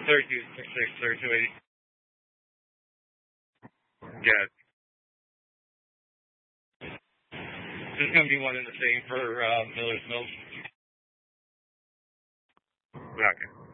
3266, 3280. Yeah. There's going to be one in the same for Miller's Mills. Okay.